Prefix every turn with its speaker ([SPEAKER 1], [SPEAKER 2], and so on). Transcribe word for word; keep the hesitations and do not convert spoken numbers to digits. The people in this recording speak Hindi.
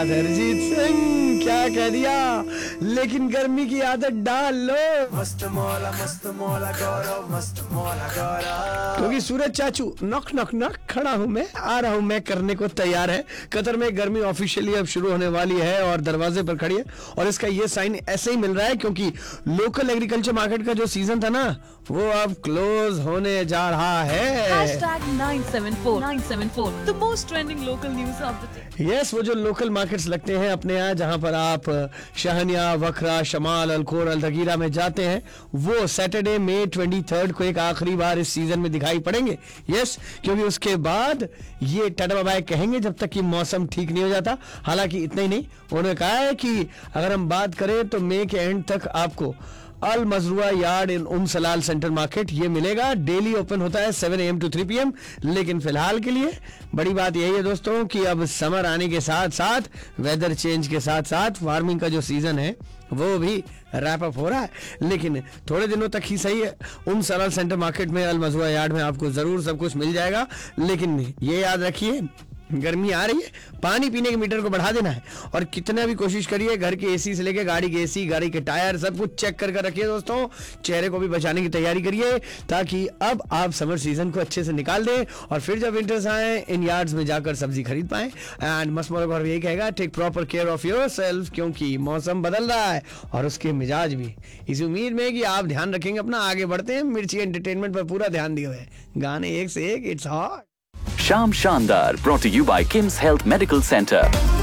[SPEAKER 1] बात है अरिजीत सिंह, क्या कह दिया। लेकिन गर्मी की आदत डाल लो,
[SPEAKER 2] मस्त मौला मस्त मौला गौरव मस्त मौला गौरव।
[SPEAKER 1] क्योंकि सूरज चाचू नक नक नक खड़ा हूं मैं, आ रहा हूं मैं करने को तैयार है। कतर में गर्मी ऑफिशियली अब शुरू होने वाली है और दरवाजे पर खड़ी है, और इसका ये साइन ऐसे ही मिल रहा है क्योंकि लोकल एग्रीकल्चर मार्केट का जो सीजन था ना, वो अब क्लोज होने जा रहा है।
[SPEAKER 3] Hashtag nine seven four nine seven four, the most trending local news of the day.
[SPEAKER 1] Yes yes, वो जो लोकल मार्केट्स लगते हैं अपने यहाँ, जहाँ पर आप शाहनिया, वखरा, शमाल, अलकोर, अलतगीरा में जाते हैं, वो सैटरडे मई ट्वेंटी थर्ड को एक आखिरी बार इस सीजन में दिखाई पड़ेंगे। यस yes, क्योंकि उसके बाद ये टाटा बाय बाय कहेंगे जब तक कि मौसम ठीक नहीं हो जाता। हालांकि इतना ही नहीं, उन्होंने कहा है कि अगर हम बात करें तो मई के एंड तक आपको अल मजरुआ यार्ड इन उम सलाल सेंटर मार्केट ये मिलेगा। डेली ओपन होता है seven A M to three P M. लेकिन फिलहाल के लिए बड़ी बात यही है दोस्तों कि अब समर आने के साथ साथ, वेदर चेंज के साथ साथ वार्मिंग का जो सीजन है वो भी रैप अप हो रहा है। लेकिन थोड़े दिनों तक ही सही है, उम सलाल सेंटर मार्केट में, अल मजरुआ यार्ड में आपको जरूर सब कुछ मिल जाएगा। लेकिन ये याद रखिए, गर्मी आ रही है, पानी पीने के मीटर को बढ़ा देना है, और कितना भी कोशिश करिए घर के एसी से लेके गाड़ी के एसी, गाड़ी के टायर, सब कुछ चेक कर कर रखिए दोस्तों। चेहरे को भी बचाने की तैयारी करिए ताकि अब आप समर सीजन को अच्छे से निकाल दें, और फिर जब विंटर्स आए इन यार्ड्स में जाकर सब्जी खरीद पाएं। एंड मसमोल और यही कहेगा, take proper care of your self, क्योंकि मौसम बदल रहा है और उसके मिजाज भी। इस उम्मीद में कि आप ध्यान रखेंगे अपना। आगे बढ़ते हैं, मिर्ची एंटरटेनमेंट पर पूरा ध्यान दिए हुए, गाने एक से एक, इट्स हॉट।
[SPEAKER 4] शाम शानदार brought to you by Kim's Health Medical Center.